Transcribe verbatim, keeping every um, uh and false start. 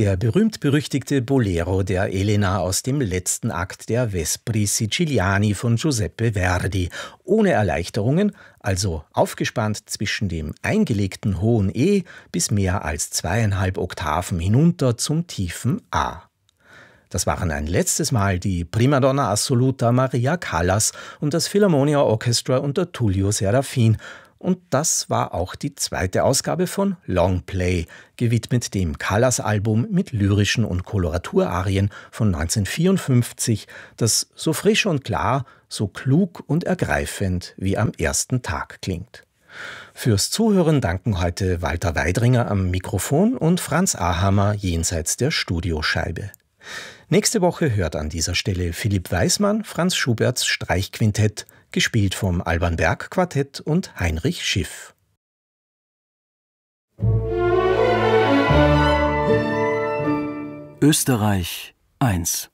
Der berühmt-berüchtigte Bolero der Elena aus dem letzten Akt der Vespri Siciliani von Giuseppe Verdi. Ohne Erleichterungen, also aufgespannt zwischen dem eingelegten hohen E bis mehr als zweieinhalb Oktaven hinunter zum tiefen A. Das waren ein letztes Mal die Primadonna Assoluta Maria Callas und das Philharmonia Orchestra unter Tullio Serafin. Und das war auch die zweite Ausgabe von Long Play, gewidmet dem Callas-Album mit lyrischen und Koloraturarien von neunzehnhundertvierundfünfzig, das so frisch und klar, so klug und ergreifend wie am ersten Tag klingt. Fürs Zuhören danken heute Walter Weidringer am Mikrofon und Franz Ahammer jenseits der Studioscheibe. Nächste Woche hört an dieser Stelle Philipp Weismann Franz Schuberts Streichquintett, gespielt vom Alban Berg Quartett und Heinrich Schiff. Österreich eins